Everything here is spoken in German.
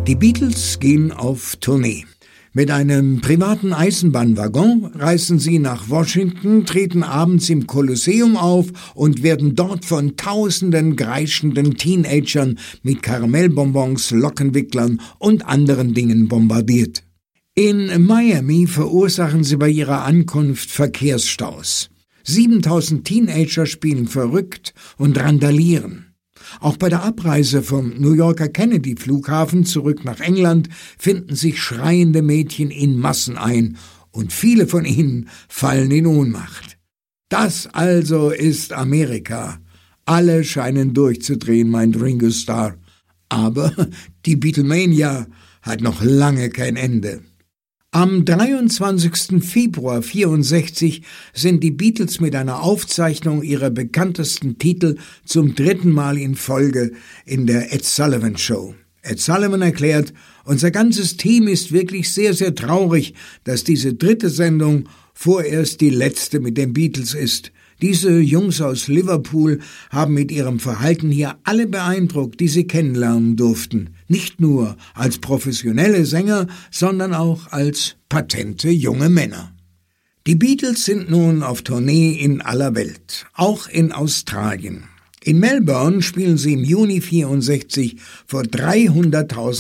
Die Beatles gehen auf Tournee. Mit einem privaten Eisenbahnwaggon reisen sie nach Washington, treten abends im Kolosseum auf und werden dort von tausenden kreischenden Teenagern mit Karamellbonbons, Lockenwicklern und anderen Dingen bombardiert. In Miami verursachen sie bei ihrer Ankunft Verkehrsstaus. 7000 Teenager spielen verrückt und randalieren. Auch bei der Abreise vom New Yorker Kennedy-Flughafen zurück nach England finden sich schreiende Mädchen in Massen ein und viele von ihnen fallen in Ohnmacht. Das also ist Amerika. Alle scheinen durchzudrehen, meint Ringo Starr. Aber die Beatlemania hat noch lange kein Ende. Am 23. Februar 1964 sind die Beatles mit einer Aufzeichnung ihrer bekanntesten Titel zum 3. Mal in Folge in der Ed Sullivan Show. Ed Sullivan erklärt, unser ganzes Team ist wirklich sehr, sehr traurig, dass diese 3. Sendung vorerst die letzte mit den Beatles ist. Diese Jungs aus Liverpool haben mit ihrem Verhalten hier alle beeindruckt, die sie kennenlernen durften. Nicht nur als professionelle Sänger, sondern auch als patente junge Männer. Die Beatles sind nun auf Tournee in aller Welt, auch in Australien. In Melbourne spielen sie im Juni 1964 vor 300.000